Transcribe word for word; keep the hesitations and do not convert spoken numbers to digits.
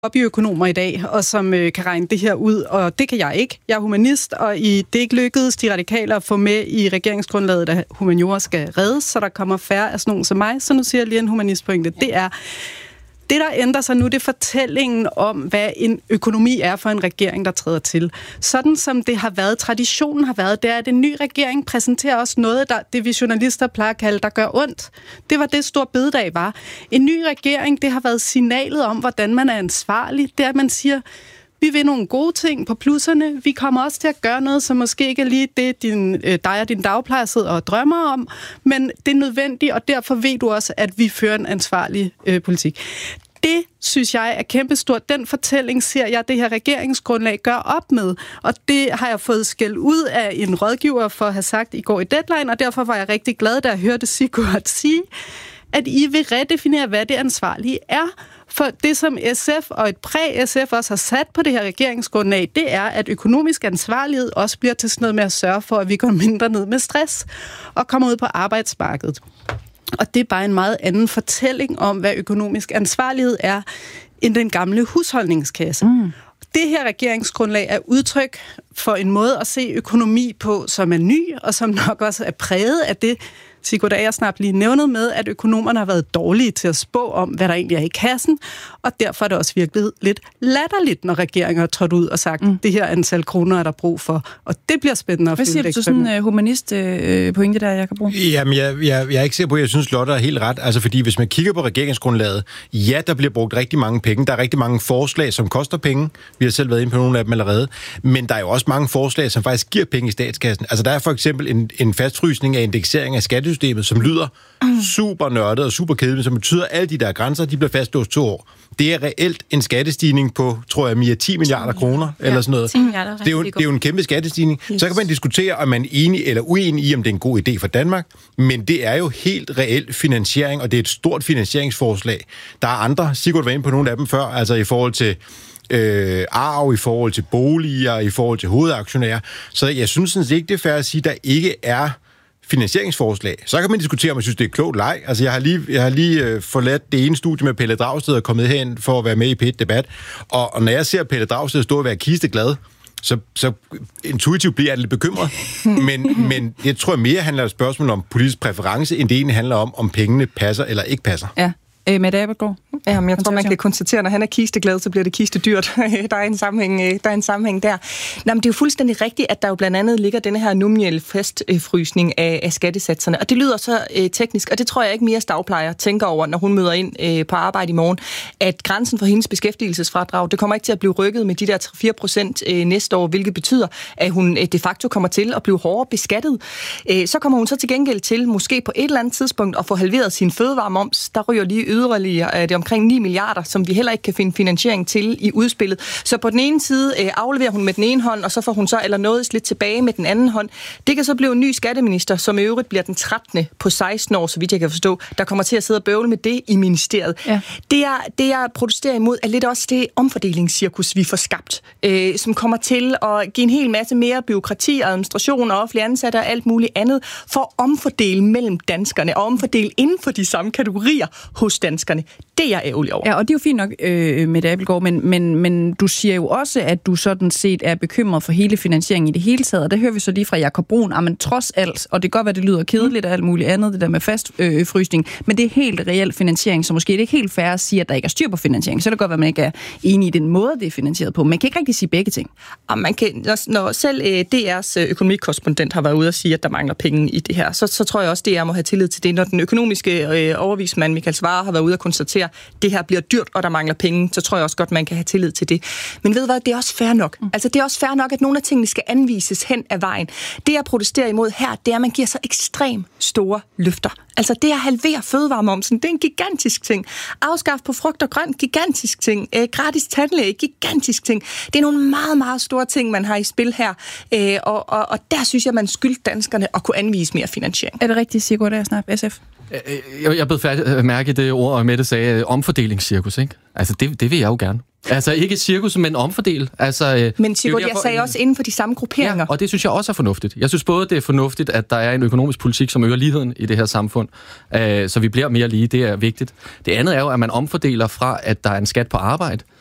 hobbyøkonomer i dag, og som øh, kan regne det her ud, og det kan jeg ikke. Jeg er humanist, og i, det ikke lykkedes de radikale at få med i regeringsgrundlaget, at humaniora skal reddes, så der kommer færre af sådan nogen som mig. Så nu siger jeg lige en humanistpointe. Det er, det der ændrer sig nu, det er fortællingen om, hvad en økonomi er for en regering, der træder til. Sådan som det har været, traditionen har været, det er, at en ny regering præsenterer også noget, der, det vi journalister plejer at kalde, der gør ondt. Det var det, stor bededag var. En ny regering, det har været signalet om, hvordan man er ansvarlig. Det er, at man siger, vi vil nogle gode ting på plusserne. Vi kommer også til at gøre noget, som måske ikke er lige det, din, øh, dig og din dagplejer sidder og drømmer om, men det er nødvendigt, og derfor ved du også, at vi fører en ansvarlig øh, politik. Det, synes jeg, er kæmpestort. Den fortælling ser jeg, det her regeringsgrundlag gør op med. Og det har jeg fået skæld ud af en rådgiver for at have sagt i går i Deadline, og derfor var jeg rigtig glad, da jeg hørte Sigurd sige, at I vil redefinere, hvad det ansvarlige er. For det, som S F og et præ-S F også har sat på det her regeringsgrundlag, det er, at økonomisk ansvarlighed også bliver til sådan noget med at sørge for, at vi går mindre ned med stress og kommer ud på arbejdsmarkedet. Og det er bare en meget anden fortælling om, hvad økonomisk ansvarlighed er, end den gamle husholdningskasse. Mm. Det her regeringsgrundlag er udtryk for en måde at se økonomi på, som er ny, og som nok også er præget af det, Sigurd Agersnap lige nævnede med, at økonomerne har været dårlige til at spå om, hvad der egentlig er i kassen, og derfor er det også virkelig lidt latterligt, når regeringen har trådt ud og sagt, mm. det her antal kroner er der brug for, og det bliver spændende at finde. Hvad siger du sådan en uh, humanist uh, pointe der, jeg kan bruge? Jamen, jeg, jeg, jeg er ikke sikker på, at jeg synes, Lotte er helt ret. Altså, fordi hvis man kigger på regeringsgrundlaget, ja, der bliver brugt rigtig mange penge. Der er rigtig mange forslag, som koster penge. Vi har selv været inde på nogle af dem allerede. Men der er jo også mange forslag, som faktisk giver penge i statskassen. Altså, der er for eksempel en, en fastfrysning af indeksering af skattesystemet, som lyder super nørdet og super kedeligt, som betyder, at alle de der grænser, de bliver fastlåst to år. Det er reelt en skattestigning på, tror jeg, mere ti milliarder kroner, ja, eller sådan noget. Det er, jo, det er jo en kæmpe skattestigning. Yes. Så kan man diskutere, om man er enig eller uenig i, om det er en god idé for Danmark, men det er jo helt reelt finansiering, og det er et stort finansieringsforslag. Der er andre, Sigurd var inde på nogle af dem før, altså i forhold til øh, arv, i forhold til boliger, i forhold til hovedaktionærer. Så jeg synes sådan set ikke, det er fair at sige, at der ikke er finansieringsforslag. Så kan man diskutere, om man synes, det er klogt leg. Altså, jeg har lige, jeg har lige øh, forladt det ene studie med Pelle Dragsted og kommet herind for at være med i P et-debat. Og, og når jeg ser Pelle Dragsted stå og være kisteglad, så, så intuitivt bliver jeg lidt bekymret. Men, men jeg tror mere handler et spørgsmål om politisk præference, end det egentlig handler om, om pengene passer eller ikke passer. Ja. Øh, Mette Abildgaard? Jamen, jeg tror, man kan konstatere, når han er kisteglad, så bliver det kistedyrt. der, er en sammenhæng, der er en sammenhæng der. Nå, men det er jo fuldstændig rigtigt, at der jo blandt andet ligger denne her nominelle fastfrysning af, af skattesatserne. Og det lyder så øh, teknisk, og det tror jeg ikke Mias dagplejer tænker over, når hun møder ind øh, på arbejde i morgen, at grænsen for hendes beskæftigelsesfradrag, det kommer ikke til at blive rykket med de der tre til fire procent øh, næste år, hvilket betyder, at hun øh, de facto kommer til at blive hårdere beskattet. Øh, så kommer hun så til gengæld til, måske på et eller andet tidspunkt, at få halveret sin fødevaremoms. Der ryger lige yderligere er det omkring ni milliarder, som vi heller ikke kan finde finansiering til i udspillet. Så på den ene side øh, afleverer hun med den ene hånd, og så får hun så eller noget lidt tilbage med den anden hånd. Det kan så blive en ny skatteminister, som i øvrigt bliver den trettende på seksten år, så vidt jeg kan forstå, der kommer til at sidde og bøvle med det i ministeriet. Ja. Det, jeg, det, jeg protesterer imod, er lidt også det omfordelingscirkus, vi får skabt, øh, som kommer til at give en hel masse mere byråkrati, administration og offentlige ansatte og alt muligt andet, for at omfordele mellem danskerne, og omfordele inden for de samme kategorier hos danskerne. Det er jeg ærgerlig over. Ja, og det er jo fint nok, øh, Mette Abildgaard, men, men, men du siger jo også, at du sådan set er bekymret for hele finansieringen i det hele taget, og der hører vi så lige fra Jakob Brun, at man trods alt, og det kan godt være, det lyder kedeligt og alt muligt andet, det der med fastfrysning, øh, men det er helt reel finansiering, så måske det er ikke helt fair at sige, at der ikke er styr på finansiering, så det kan godt være, at man ikke er enig i den måde, det er finansieret på. Man kan ikke rigtig sige begge ting. Og man kan, når selv øh, D R's økonomikorrespondent har været ude og sige, at der mangler penge i det her, så, så tror jeg også, at D R må have tillid til det. Når den økonomiske øh, overvismand Michael Svarer har været ude og konstatere, det her bliver dyrt, og der mangler penge, så tror jeg også godt, man kan have tillid til det. Men ved du hvad, det er også fair nok. Mm. Altså, det er også fair nok, at nogle af tingene skal anvises hen ad vejen. Det, jeg protesterer imod her, det er, at man giver så ekstremt store løfter. Altså, det at halvere fødevaremomsen, det er en gigantisk ting. Afskaf på frugt og grønt, gigantisk ting. Øh, gratis tandlæge, gigantisk ting. Det er nogle meget, meget store ting, man har i spil her. Øh, og, og, og der synes jeg, man skylder danskerne at kunne anvise mere finansiering. Er det rigtigt, Sigurd Agersnap, S F? Jeg, jeg blev færdig mærke det ord, og Mette sagde, omfordelingscirkus, ikke? Altså, det, det vil jeg jo gerne. Altså, ikke cirkus, men omfordel. Altså, men Sigurd, jeg sagde også inden for de samme grupperinger. Ja, og det synes jeg også er fornuftigt. Jeg synes både, det er fornuftigt, at der er en økonomisk politik, som øger ligheden i det her samfund, øh, så vi bliver mere lige. Det er vigtigt. Det andet er jo, at man omfordeler fra, at der er en skat på arbejde,